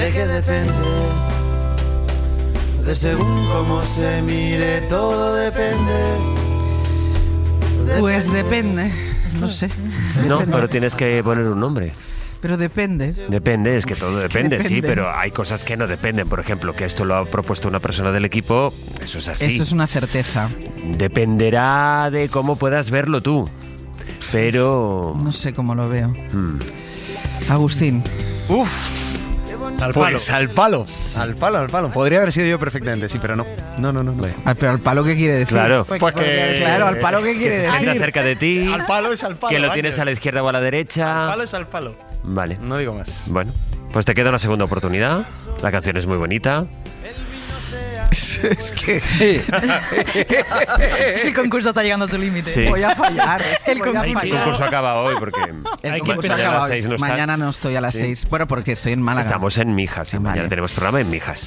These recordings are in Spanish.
¿De qué depende? De según cómo se mire, todo depende. Pues depende, no sé. No, pero tienes que poner un nombre. Pero depende. Depende, es que todo depende, sí, depende. pero hay cosas que no dependen. Por ejemplo, que esto lo ha propuesto una persona del equipo, eso es así. Eso es una certeza. Dependerá de cómo puedas verlo tú, pero... No sé cómo lo veo. Agustín. Uf. Pues al palo. Al palo. Podría haber sido yo perfectamente, sí, pero no. No. Pero al palo, ¿qué quiere decir? Claro. Pues que... Claro, al palo, ¿qué Que quiere se decir? sienta cerca de ti, Al palo es al palo. que lo Ángel. tienes a la izquierda o a la derecha. Al palo es al palo. Vale. No digo más. Bueno, pues te queda una segunda oportunidad. La canción es muy bonita. Es que El concurso está llegando a su límite. Sí. voy a fallar. Es que El voy a concurso- El fallar. concurso acaba hoy porque El Hay que concurso esperar. mañana a acaba las hoy. 6 no estás. Mañana no estoy a las 6. Bueno, porque estoy en Málaga. estamos en Mijas y mañana Vale. tenemos programa en Mijas.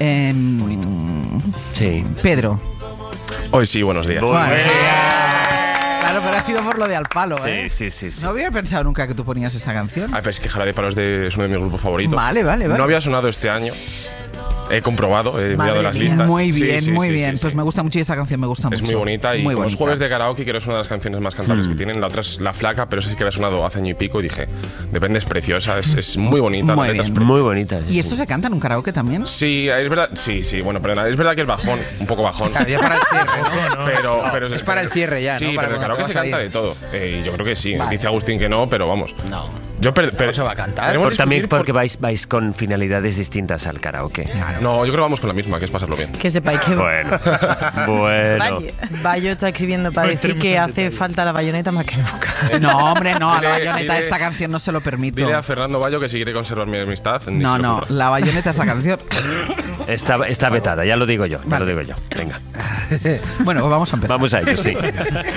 Sí. Pedro. Hoy sí, buenos días. Bueno, claro, pero ha sido por lo de al palo, ¿eh? Sí. No había pensado nunca que tú ponías esta canción. Ay, pero es que Jarabe de Palos es uno de mis grupos favoritos. Vale. No había sonado este año. He comprobado, he mirado Madre las mía, listas. Muy Sí, bien, sí, muy sí, bien. sí, Pues sí. me gusta mucho y esta canción me gusta mucho. Es muy bonita y Muy como es bonita. jueves de karaoke, que es una de las canciones más cantables que tienen. La otra es La Flaca, pero esa sí que había sonado hace año y pico y dije, depende, es preciosa, es muy bonita. Muy la letra es bien. Muy bonita. ¿Y esto se canta en un karaoke también? Sí, es verdad. Sí, bueno, perdona. Es verdad que es bajón, un poco bajón. Claro, ya para el cierre, ¿no? Pero Es para el cierre ya, sí, ¿no? Para pero en el cuando karaoke te se vas a canta ir. de todo. Yo creo que sí. Dice Agustín que no, pero vamos. No. Pero se va a cantar. tenemos que También discutir porque vais con finalidades distintas al karaoke. No, yo creo que vamos con la misma, que es pasarlo bien. Que sepáis que Bueno. Bayo está escribiendo para decir que hace falta la bayoneta más que nunca. No, hombre, no. A la Dile- bayoneta dile- esta canción no se lo permito. Dile a Fernando Bayo que si quiere conservar mi amistad. ni No, se le no. ocurra. La bayoneta esta canción. Está vetada, ya lo digo yo. Vale. Venga, Bueno, pues vamos a empezar. vamos a ello, sí.